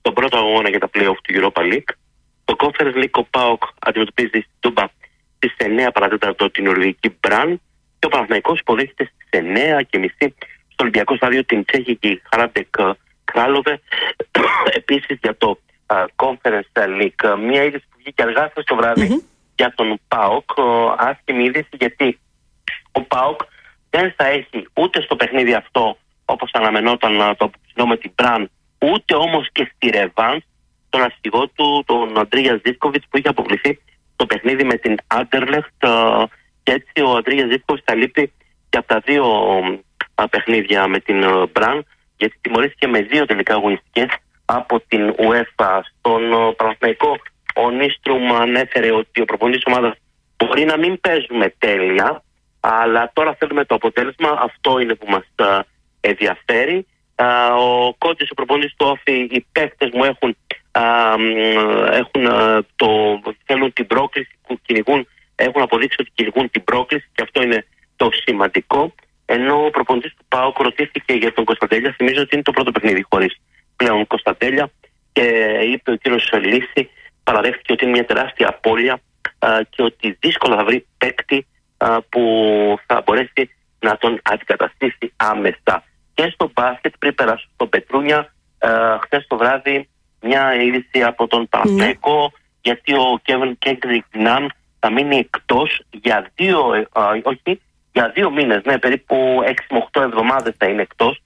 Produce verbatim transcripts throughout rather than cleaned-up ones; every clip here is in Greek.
στον πρώτο αγώνα για τα play-off του Europa League. Το Conference League ο ΠΑΟΚ αντιμετωπίζει στην Τούμπα στις εννέα παρατέταρτο την νορβηγική Μπραν και ο Παναθηναϊκός υποδέχεται στις εννέα και μισή στο Ολυμπιακό Στάδιο την τσέχικη Χαράντεκ Κράλοβε. Επίσης για το uh, Conference League, μία είδηση που βγήκε αργά το βράδυ mm-hmm. για τον ΠΑΟΚ, uh, άσχημη είδηση, γιατί ο ΠΑΟΚ δεν θα έχει ούτε στο παιχνίδι αυτό, όπως αναμενόταν uh, το αποψινό με την Μπραν, ούτε όμως και στη ρεβάνς τον αρχηγό του, τον Αντρίγια Ζίβκοβιτς, που είχε αποκληθεί το παιχνίδι με την Άντερλεχτ, uh, και έτσι ο Αντρίγια Ζίβκοβιτς θα λείπει και από τα δύο uh, παιχνίδια με την uh, Μπραν, γιατί τιμωρήθηκε με δύο τελικά αγωνιστικές από την UEFA. Στον uh, Παναθηναϊκό ο Νίστρουμ ανέφερε ότι ο προπονητής της ομάδας μπορεί να μην παίζουμε τέλεια, αλλά τώρα θέλουμε το αποτέλεσμα, αυτό είναι που μας uh, ενδιαφέρει. Uh, ο κότσις, ο προπονητής του Όφη, οι παίκτες μου έχουν, uh, έχουν uh, το, θέλουν την πρόκληση, κυνηγούν, έχουν αποδείξει ότι κυνηγούν την πρόκληση και αυτό είναι το σημαντικό. Ενώ ο προπονητής του ΠΑΟΚ ρωτήθηκε για τον Κωνσταντέλια, θυμίζω ότι είναι το πρώτο παιχνίδι χωρίς πλέον Κωνσταντέλια, και είπε ο κύριος Λύση, παραδέχτηκε ότι είναι μια τεράστια απώλεια uh, και ότι δύσκολα θα βρει παίκτη uh, που θα μπορέσει να τον αντικαταστήσει άμεσα. Και στο μπάσκετ, πριν περάσω στον Πετρούνια, uh, χθες το βράδυ μια είδηση από τον Παναθηναϊκό, mm. γιατί ο Κέβιν Κέντρικ Ναν θα μείνει εκτός για δύο, uh, όχι, για δύο μήνες, ναι, περίπου έξι με οκτώ εβδομάδες θα είναι εκτός.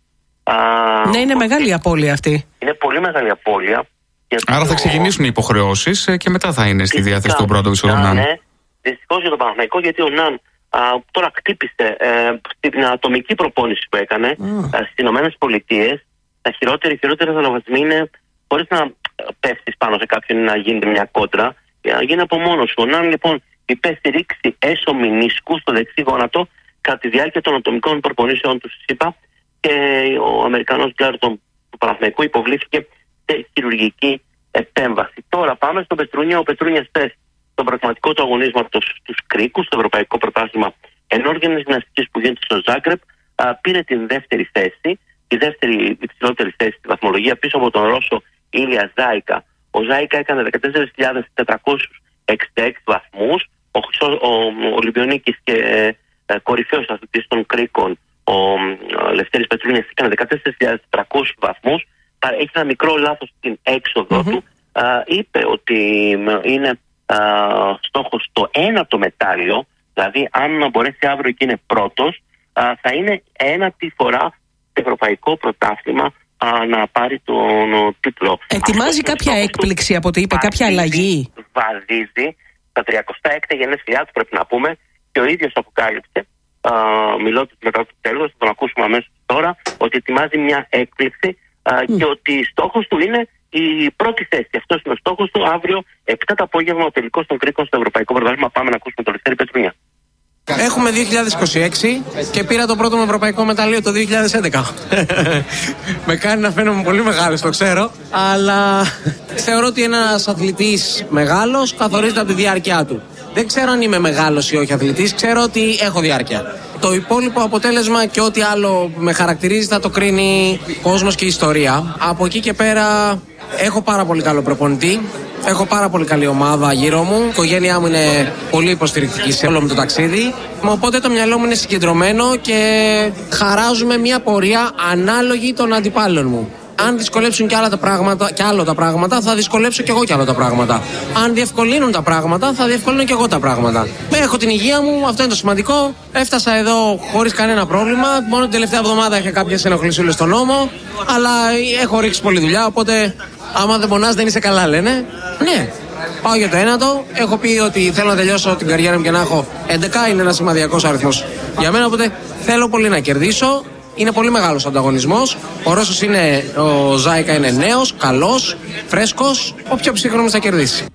Uh, ναι, είναι μεγάλη η απώλεια αυτή. Είναι πολύ μεγάλη απώλεια. Άρα το... θα ξεκινήσουν οι υποχρεώσεις και μετά θα είναι στη διάθεση του πρώτου του Ναν. Ναι, δυστυχώς για τον Παναθηναϊκό, γιατί ο Ναν Uh, τώρα χτύπησε uh, στην ατομική προπόνηση που έκανε mm. uh, στις Ηνωμένες Πολιτείες. Τα χειρότερα, χειρότερα δολοφασμοί είναι χωρίς να πέφτεις πάνω σε κάποιον ή να γίνεται μια κόντρα, να γίνει από μόνος σου. Ο Ναν λοιπόν υπέστη ρήξη έσω μηνίσκου στο δεξί γόνατο κατά τη διάρκεια των ατομικών προπονήσεων του ΣΥΠΑ, και ο Αμερικανός Γκάρτον του Παναθηναϊκού υποβλήθηκε σε χειρουργική επέμβαση. Τώρα πάμε στον Πετρούνια. Ο Πετρούνιας πέσει στον πραγματικό του αγωνίσματο στους Κρίκους, στο Ευρωπαϊκό Πρωτάθλημα Ενόργενης Γυμναστικής που γίνεται στο Ζάγκρεπ, πήρε την δεύτερη θέση, τη δεύτερη υψηλότερη θέση στη βαθμολογία, πίσω από τον Ρώσο Ήλια Ζάικα. Ο Ζάικα έκανε δεκατέσσερις χιλιάδες τετρακόσιους εξήντα έξι βαθμούς. Ο, ο, ο Ολυμπιονίκης και ε, κορυφαίος αθλητής των Κρίκων, ο ε, Λευτέρης Πετρούνιας, έκανε δεκατέσσερις χιλιάδες τετρακόσιους βαθμούς. Έχει ένα μικρό λάθος στην έξοδο mm-hmm. του. Ε, είπε ότι είναι Uh, στόχος το ένατο μετάλλιο, δηλαδή αν μπορέσει αύριο και είναι πρώτος, uh, θα είναι ένατη φορά το ευρωπαϊκό πρωτάθλημα uh, να πάρει τον uh, τίτλο. Ετοιμάζει αυτό κάποια έκπληξη από ό,τι είπε, βαδίζει, κάποια αλλαγή. Βαδίζει τα τριακοστά έκτα γενέθλιά του, πρέπει να πούμε, και ο ίδιος αποκάλυψε, uh, μιλώντας μετά το τέλος, θα τον ακούσουμε αμέσως τώρα, ότι ετοιμάζει μια έκπληξη uh, mm. και ότι στόχος του είναι η πρώτη θέση. Αυτός είναι ο στόχος του. Αύριο, επτά το απόγευμα, ο τελικός των Κρίκων στο Ευρωπαϊκό Πρωτάθλημα. Πάμε να ακούσουμε τον Λευτέρη Πετρούνια. Έχουμε δύο χιλιάδες είκοσι έξι και πήρα το πρώτο μου ευρωπαϊκό μετάλλιο το δύο χιλιάδες έντεκα. Με κάνει να φαίνομαι πολύ μεγάλος, το ξέρω. Αλλά θεωρώ ότι ένας αθλητής μεγάλος καθορίζεται από τη διάρκεια του. Δεν ξέρω αν είμαι μεγάλος ή όχι αθλητής, ξέρω ότι έχω διάρκεια. Το υπόλοιπο αποτέλεσμα και ό,τι άλλο με χαρακτηρίζει θα το κρίνει κόσμος και η ιστορία. Από εκεί και πέρα έχω πάρα πολύ καλό προπονητή. Έχω πάρα πολύ καλή ομάδα γύρω μου. Η οικογένειά μου είναι πολύ υποστηρικτική σε όλο μου το ταξίδι. Οπότε το μυαλό μου είναι συγκεντρωμένο και χαράζουμε μια πορεία ανάλογη των αντιπάλων μου. Αν δυσκολέψουν κι άλλα τα πράγματα, κι άλλο τα πράγματα, θα δυσκολέψω κι εγώ κι άλλο τα πράγματα. Αν διευκολύνουν τα πράγματα, θα διευκολύνω κι εγώ τα πράγματα. Έχω την υγεία μου, αυτό είναι το σημαντικό. Έφτασα εδώ χωρίς κανένα πρόβλημα. Μόνο την τελευταία εβδομάδα είχα κάποιες ενοχλησούλες στον νόμο. Αλλά έχω ρίξει πολλή δουλειά, οπότε άμα δεν πονάς δεν είσαι καλά, λένε. Ναι. Πάω για το ένατο. Έχω πει ότι θέλω να τελειώσω την καριέρα μου και να έχω έντεκα. Είναι ένας σημαδιακός αριθμός για μένα, οπότε θέλω πολύ να κερδίσω. Είναι πολύ μεγάλος ανταγωνισμός. Ο Ρώσος είναι, ο Ζάικα είναι νέος, καλός, φρέσκος. Ο πιο ψύχρονος θα κερδίσει.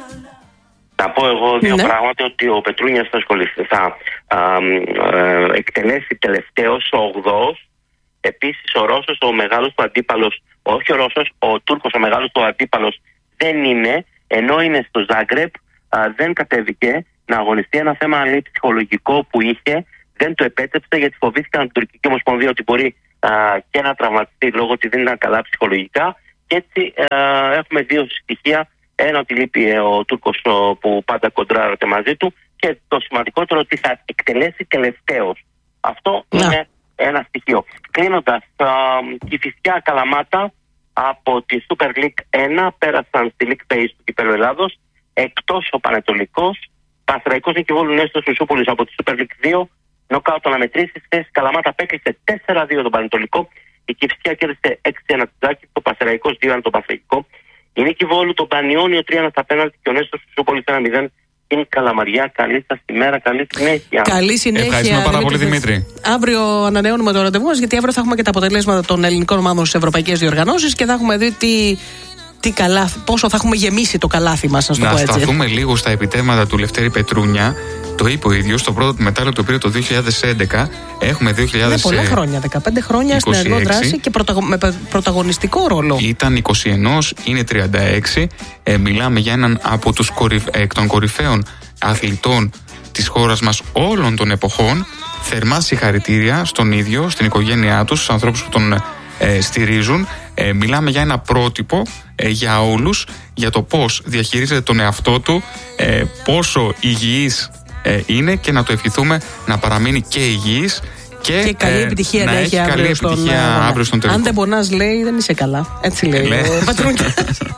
Θα πω εγώ δύο ναι. πράγματα, ότι ο Πετρούνιας θα ασχοληθεί, θα α, α, εκτελέσει τελευταίος ο ογδόος. Επίσης ο Ρώσος, ο μεγάλος του αντίπαλος, όχι ο Ρώσος, ο Τούρκος, ο μεγάλος του αντίπαλος δεν είναι, ενώ είναι στο Ζάγκρεπ, α, δεν κατέβηκε να αγωνιστεί. Ένα θέμα λέει, ψυχολογικό που είχε, δεν το επέτρεψε, γιατί φοβήθηκαν την τουρκική ομοσπονδία ότι μπορεί α, και να τραυματιστεί λόγω ότι δεν ήταν καλά ψυχολογικά, Και έτσι ε, έχουμε δύο στοιχεία. Ένα, ότι λείπει ε, ο Τούρκος που πάντα κοντράρεται μαζί του, και το σημαντικότερο ότι θα εκτελέσει τελευταίος. Αυτό να. είναι ένα στοιχείο. Κλείνοντας, ε, Κηφισιά Καλαμάτα από τη Super League ένα πέρασαν στη League Phase του Κυπέλλου Ελλάδος, εκτός ο Πανετολικός. Πανσεραϊκός Νικηβόλου Νέστος Μισούπολης από τη Super League δύο, νοκάουτ αναμετρήσεις. Θέση Καλαμάτα απέκλεισε τέσσερα δύο τον Πανετολικό. Η Κηφισιά κέρδισε έξι ένα την Τζάκη, το Πανσεραϊκός δύο ένα τον Πανσεραϊκό. Η Νικηβόλου τον Πανιόνιο τρία ένα στα πέναλτι και ο Νέστος Μισούπολης ένα μηδέν. Είναι Καλαμαριά. Καλή σας ημέρα, καλή συνέχεια. Καλή συνέχεια. Ευχαριστούμε πάρα πολύ, Δημήτρη. Αύριο ανανεώνουμε το ραντεβού μας, γιατί αύριο θα έχουμε και τα αποτελέσματα των ελληνικών ομάδων στις ευρωπαϊκές διοργανώσεις και θα έχουμε δει τι, τι καλάθι, πόσο θα έχουμε γεμίσει το καλάθι μας, να το πω έτσι. Να σταθούμε λίγο στα επιτεύγματα του Λευτέρη Πετρούνια. Το είπε ο ίδιος, το πρώτο του μετάλλιο το πήρε το δύο χιλιάδες έντεκα. Έχουμε δύο χιλιάδες είκοσι έξι. Είναι πολλά χρόνια, δεκαπέντε χρόνια στην ενεργό δράση και πρωταγω... με πρωταγωνιστικό ρόλο. Ήταν είκοσι ένα, είναι τριάντα έξι. Ε, μιλάμε για έναν από τους κορυφ... εκ των κορυφαίων αθλητών της χώρας μας όλων των εποχών. Θερμά συγχαρητήρια στον ίδιο, στην οικογένειά του, στους ανθρώπους που τον ε, στηρίζουν. Ε, μιλάμε για ένα πρότυπο ε, για όλους, για το πώς διαχειρίζεται τον εαυτό του, ε, πόσο υγιής ε, είναι, και να το ευχηθούμε να παραμείνει και υγιής και, και καλή ε, επιτυχία να να έχει αύριο, καλή στον, επιτυχία ε, αύριο στον τελικό. Αν δεν πονάς, λέει, δεν είσαι καλά. Έτσι λέει ε, ο Πατρούνιας.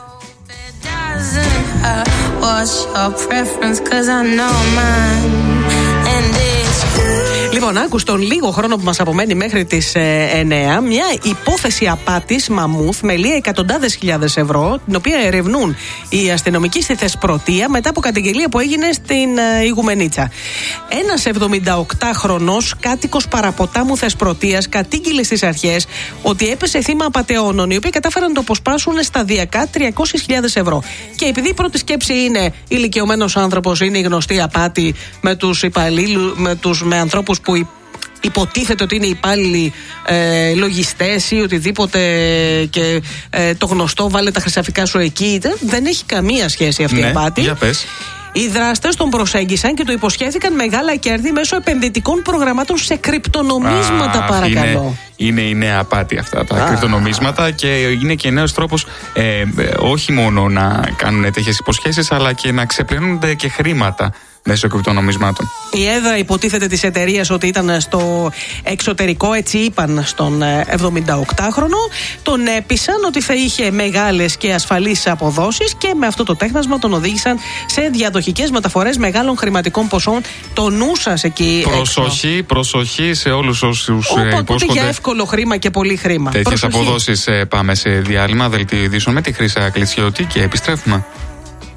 Λοιπόν, άκου στον λίγο χρόνο που μας απομένει μέχρι τις ε, εννέα, μια υπόθεση απάτης μαμούθ με λία εκατοντάδες χιλιάδες ευρώ, την οποία ερευνούν οι αστυνομικοί στη Θεσπρωτεία μετά από καταγγελία που έγινε στην ε, Ιγουμενίτσα. Ένας εβδομηνταοκτάχρονος κάτοικος Παραποτάμου Θεσπρωτείας κατήγγειλε στις αρχές ότι έπεσε θύμα απατεώνων, οι οποίοι κατάφεραν να το αποσπάσουν σταδιακά τριακόσιες χιλιάδες ευρώ. Και επειδή η πρώτη σκέψη είναι ηλικιωμένος άνθρωπος, είναι η γνωστή απάτη με τους υπαλλήλους, με, τους, με ανθρώπους που υποτίθεται ότι είναι υπάλληλοι ε, λογιστές ή οτιδήποτε, και ε, το γνωστό βάλε τα χρυσαφικά σου εκεί. Δεν έχει καμία σχέση αυτή, ναι, η απάτη. Για πες. Οι δράστες τον προσέγγισαν και του υποσχέθηκαν μεγάλα κέρδη μέσω επενδυτικών προγραμμάτων σε κρυπτονομίσματα, Α, παρακαλώ. Είναι, είναι η νέα απάτη αυτά τα Α. κρυπτονομίσματα, και είναι και νέος τρόπος ε, όχι μόνο να κάνουν τέτοιες υποσχέσεις, αλλά και να ξεπλένονται και χρήματα μέσω κρυπτονομισμάτων. Η έδρα υποτίθεται της εταιρείας ότι ήταν στο εξωτερικό, έτσι είπαν στον εβδομηνταοκτάχρονο. Τον έπεισαν ότι θα είχε μεγάλες και ασφαλείς αποδόσεις και με αυτό το τέχνασμα τον οδήγησαν σε διαδοχικές μεταφορές μεγάλων χρηματικών ποσών. Το νου σας εκεί. Προσοχή, έξω. προσοχή σε όλους όσους υπόσχονται. Οπότε για εύκολο χρήμα και πολύ χρήμα. Τέτοιες αποδόσεις. Πάμε σε διάλειμμα, δελτίο ειδήσεων με τη Χρύσα Κλητσιώτη και επιστρέφουμε.